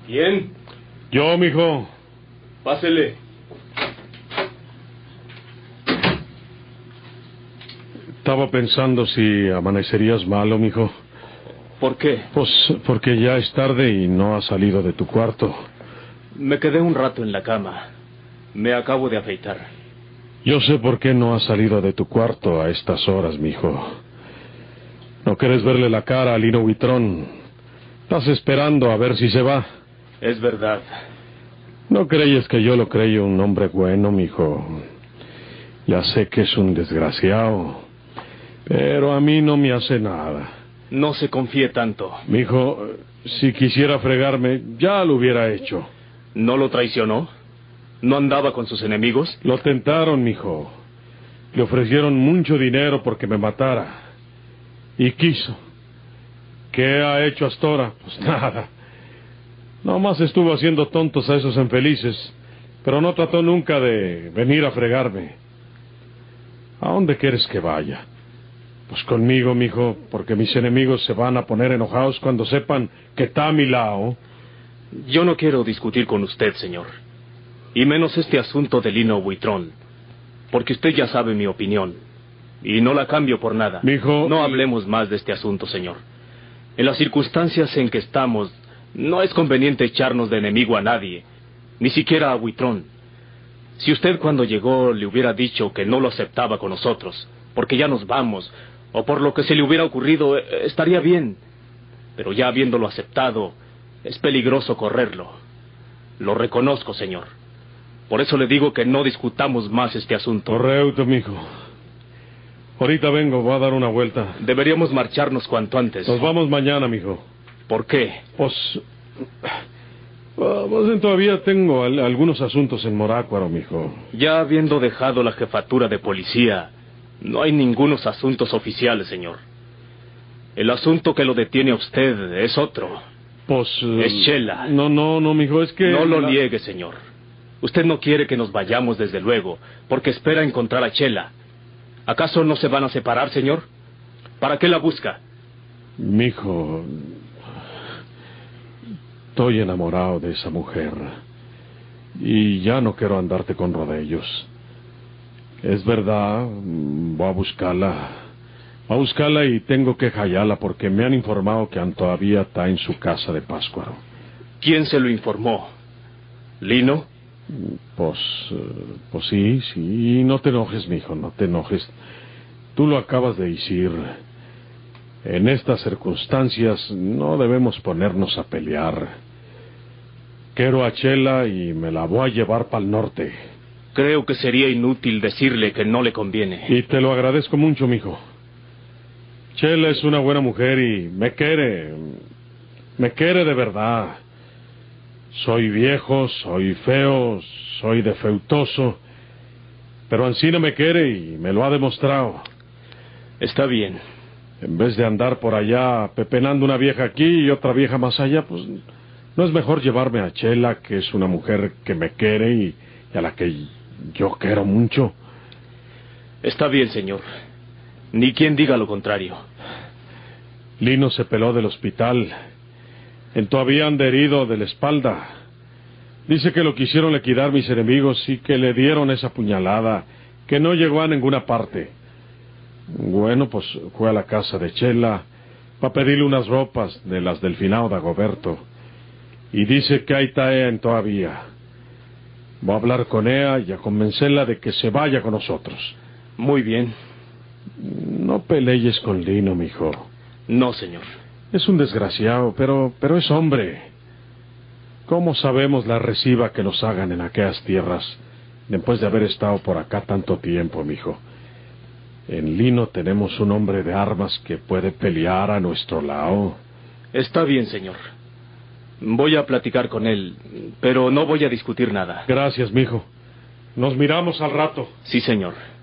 ¿Quién? Yo, mijo. Pásele. Estaba pensando si amanecerías malo, mijo. ¿Por qué? Pues porque ya es tarde y no has salido de tu cuarto. Me quedé un rato en la cama. Me acabo de afeitar. Yo sé por qué no has salido de tu cuarto a estas horas, mijo. No quieres verle la cara a Lino Buitrón. Estás esperando a ver si se va. Es verdad. ¿No creyes que yo lo creo un hombre bueno, mijo? Ya sé que es un desgraciado, pero a mí no me hace nada. No se confíe tanto. Mijo, si quisiera fregarme, ya lo hubiera hecho. ¿No lo traicionó? ¿No andaba con sus enemigos? Lo tentaron, mijo. Le ofrecieron mucho dinero porque me matara. Y quiso. ¿Qué ha hecho hasta ahora? Pues nada. Nomás estuvo haciendo tontos a esos infelices, pero no trató nunca de venir a fregarme. ¿A dónde quieres que vaya? Pues conmigo, mijo, porque mis enemigos se van a poner enojados cuando sepan que está a mi lado. Yo no quiero discutir con usted, señor. Y menos este asunto de Lino Buitrón. Porque usted ya sabe mi opinión. Y no la cambio por nada. Mijo... No hablemos más de este asunto, señor. En las circunstancias en que estamos, no es conveniente echarnos de enemigo a nadie. Ni siquiera a Buitrón. Si usted cuando llegó le hubiera dicho que no lo aceptaba con nosotros, porque ya nos vamos, o por lo que se le hubiera ocurrido, estaría bien. Pero ya habiéndolo aceptado, es peligroso correrlo. Lo reconozco, señor. Por eso le digo que no discutamos más este asunto. Correcto, mijo. Ahorita vengo, voy a dar una vuelta. Deberíamos marcharnos cuanto antes. Nos vamos mañana, mijo. ¿Por qué? Pues todavía tengo algunos asuntos en Morácuaro, mijo. Ya habiendo dejado la jefatura de policía, no hay ningunos asuntos oficiales, señor. El asunto que lo detiene a usted es otro. Pues... es Chela. No, mijo, es que... No lo niegue, señor. Usted no quiere que nos vayamos desde luego, porque espera encontrar a Chela. ¿Acaso no se van a separar, señor? ¿Para qué la busca? Mijo... Estoy enamorado de esa mujer. Y ya no quiero andarte con rodeos. Es verdad, voy a buscarla. Voy a buscarla y tengo que hallarla porque me han informado que todavía está en su casa de Páscuaro. ¿Quién se lo informó? ¿Lino? Pues sí. No te enojes, mijo, no te enojes. Tú lo acabas de decir. En estas circunstancias no debemos ponernos a pelear. Quiero a Chela y me la voy a llevar para el norte. Creo que sería inútil decirle que no le conviene. Y te lo agradezco mucho, mijo. Chela es una buena mujer y me quiere. Me quiere de verdad. Soy viejo, soy feo, soy defectuoso, pero Ancina me quiere y me lo ha demostrado. Está bien. En vez de andar por allá pepenando una vieja aquí y otra vieja más allá, pues no es mejor llevarme a Chela, que es una mujer que me quiere y a la que yo quiero mucho. Está bien, señor. Ni quien diga lo contrario. Lino se peló del hospital. Todavía anda herido de la espalda. Dice que lo quisieron liquidar mis enemigos y que le dieron esa puñalada, que no llegó a ninguna parte. Bueno, pues fue a la casa de Chela para pedirle unas ropas de las del finado Dagoberto. Y dice que ahí está ella todavía. Voy a hablar con ella y a convencerla de que se vaya con nosotros. Muy bien. No pelees con Lino, mijo. No, señor. Es un desgraciado, pero es hombre. ¿Cómo sabemos la reciba que nos hagan en aquellas tierras después de haber estado por acá tanto tiempo, mijo? En Lino tenemos un hombre de armas que puede pelear a nuestro lado. Está bien, señor. Voy a platicar con él, pero no voy a discutir nada. Gracias, mijo. Nos miramos al rato. Sí, señor.